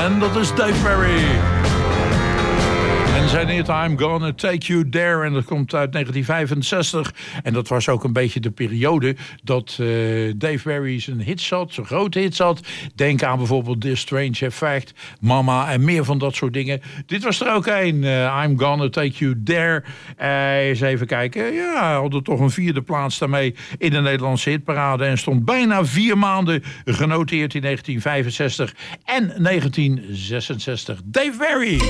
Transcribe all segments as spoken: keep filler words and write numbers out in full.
En dat is Dave Berry. En zijn hit I'm Gonna Take You There. En dat komt uit negentien vijfenzestig. En dat was ook een beetje de periode dat uh, Dave Berry zijn hits had, zijn grote hits had. Denk aan bijvoorbeeld This Strange Effect, Mama en meer van dat soort dingen. Dit was er ook een. Uh, I'm Gonna Take You There. Uh, eens even kijken. Ja, hij had er toch een vierde plaats daarmee in de Nederlandse hitparade. En stond bijna vier maanden genoteerd in negentien vijfenzestig en negentien zesenzestig. Dave Berry.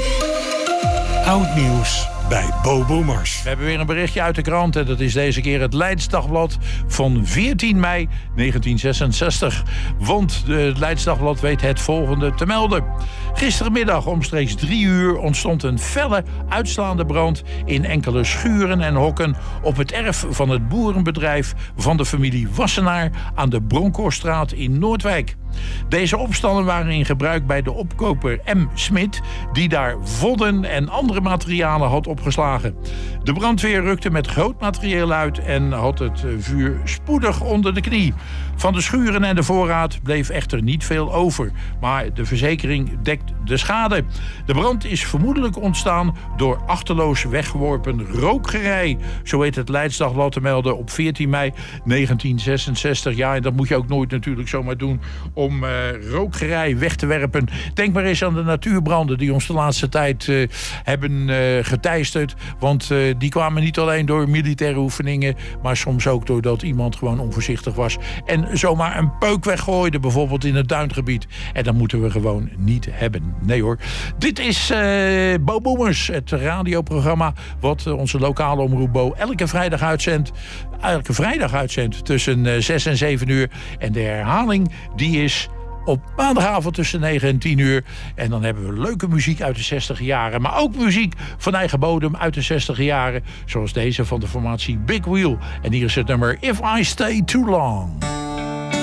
Oud nieuws bij Bo Boomers. We hebben weer een berichtje uit de krant en dat is deze keer het Leids Dagblad van veertien mei negentien zesenzestig. Want het Leids Dagblad weet het volgende te melden. Gisterenmiddag omstreeks drie uur ontstond een felle uitslaande brand in enkele schuren en hokken op het erf van het boerenbedrijf van de familie Wassenaar aan de Bronkhorststraat in Noordwijk. Deze opstanden waren in gebruik bij de opkoper M. Smit, die daar vodden en andere materialen had opgeslagen. De brandweer rukte met groot materieel uit en had het vuur spoedig onder de knie. Van de schuren en de voorraad bleef echter niet veel over, maar de verzekering dekt de schade. De brand is vermoedelijk ontstaan door achterloos weggeworpen rookgerei. Zo heet het Leids Dagblad te melden op veertien mei negentien zesenzestig. Ja, en dat moet je ook nooit natuurlijk zomaar doen om uh, rookgerei weg te werpen. Denk maar eens aan de natuurbranden die ons de laatste tijd uh, hebben uh, geteisterd. Want uh, die kwamen niet alleen door militaire oefeningen, maar soms ook doordat iemand gewoon onvoorzichtig was en zomaar een peuk weggooide, bijvoorbeeld in het duingebied. En dat moeten we gewoon niet hebben. Nee hoor. Dit is uh, Bo Boomers, het radioprogramma wat uh, onze lokale omroep Bo elke vrijdag uitzendt. Elke vrijdag uitzendt tussen uh, zes en zeven uur. En de herhaling die is op maandagavond tussen negen en tien uur. En dan hebben we leuke muziek uit de zestig jaren. Maar ook muziek van eigen bodem uit de zestig jaren. Zoals deze van de formatie Big Wheel. En hier is het nummer If I Stay Too Long.